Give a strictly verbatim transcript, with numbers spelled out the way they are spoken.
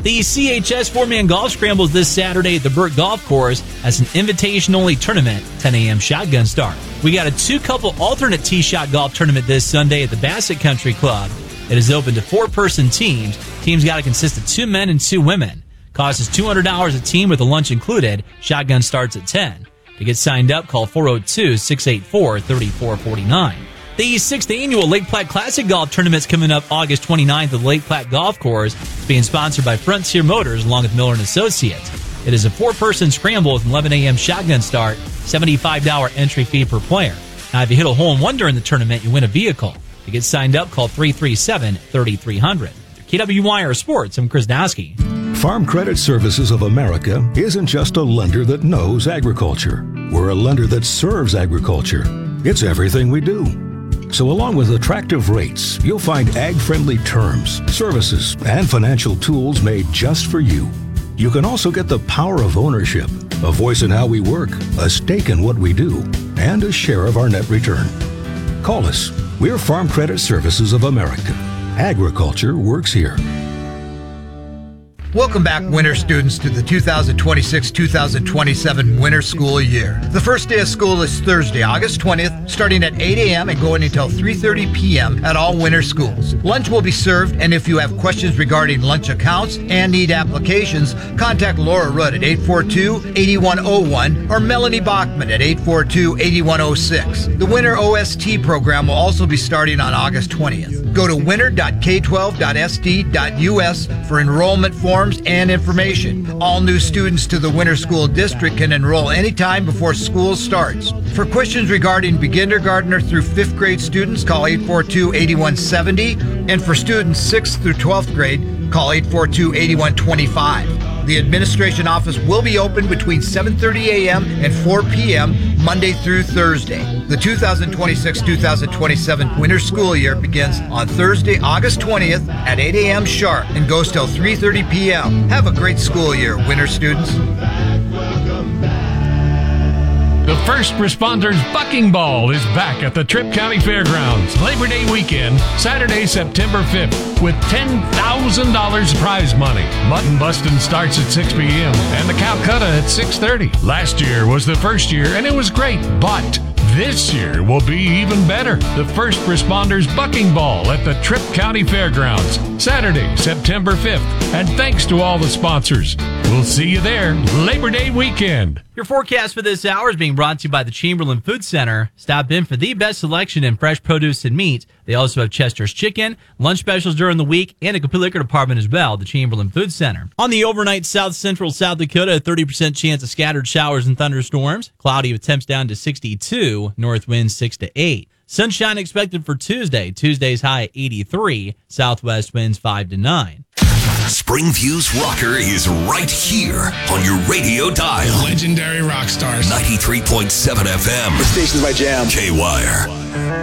The C H S four-man golf scrambles this Saturday at the Burke Golf Course as an invitation-only tournament, ten a.m. shotgun start. We got a two-couple alternate tee shot golf tournament this Sunday at the Bassett Country Club. It is open to four-person teams. Teams got to consist of two men and two women. Cost is two hundred dollars a team with a lunch included. Shotgun starts at ten. To get signed up, call four oh two, six eight four, three four four nine. The sixth annual Lake Platte Classic Golf Tournament's coming up August twenty-ninth at the Lake Platte Golf Course. It's being sponsored by Frontier Motors along with Miller and Associates. It is a four-person scramble with an eleven a.m. shotgun start, seventy-five dollars entry fee per player. Now, if you hit a hole-in-one during the tournament, you win a vehicle. To get signed up, call three three seven, three three zero zero. K W Y R Sports, I'm Chris Dowski. Farm Credit Services of America isn't just a lender that knows agriculture. We're a lender that serves agriculture. It's everything we do. So along with attractive rates, you'll find ag-friendly terms, services, and financial tools made just for you. You can also get the power of ownership, a voice in how we work, a stake in what we do, and a share of our net return. Call us. We're Farm Credit Services of America. Agriculture works here. Welcome back, winter students, to the two thousand twenty-six two thousand twenty-seven winter school year. The first day of school is Thursday, August twentieth, starting at eight a.m. and going until three thirty p.m. at all winter schools. Lunch will be served, and if you have questions regarding lunch accounts and need applications, contact Laura Rudd at eight four two, eight one zero one or Melanie Bachman at eight four two, eight one zero six. The winter O S T program will also be starting on August twentieth. Go to winter dot k twelve dot s d dot u s for enrollment forms and information. All new students to the Winter School District can enroll anytime before school starts. For questions regarding kindergartner through fifth grade students, call eight four two, eight one seven zero, and for students sixth through twelfth grade, call eight four two, eight one two five. The administration office will be open between seven thirty a.m. and four p.m. Monday through Thursday. The two thousand twenty-six two thousand twenty-seven winter school year begins on Thursday, August twentieth at eight a.m. sharp and goes till three thirty p.m. Have a great school year, winter students. The First Responders Bucking Ball is back at the Tripp County Fairgrounds Labor Day weekend, Saturday, September fifth, with ten thousand dollars prize money. Mutton busting starts at six p.m. and the Calcutta at six thirty. Last year was the first year and it was great, but this year will be even better. The First Responders Bucking Ball at the Tripp County Fairgrounds, Saturday, September fifth. And thanks to all the sponsors. We'll see you there Labor Day weekend. Your forecast for this hour is being brought to you by the Chamberlain Food Center. Stop in for the best selection in fresh produce and meat. They also have Chester's Chicken, lunch specials during the week, and a complete liquor department as well, the Chamberlain Food Center. On the overnight south central South Dakota, a thirty percent chance of scattered showers and thunderstorms. Cloudy with temps down to sixty-two, north winds six to eight. Sunshine expected for Tuesday. Tuesday's high at eighty-three, southwest winds five to nine. Springview's Rocker is right here on your radio dial. Legendary rock stars. ninety-three point seven F M. The station's my jam. K-Wire.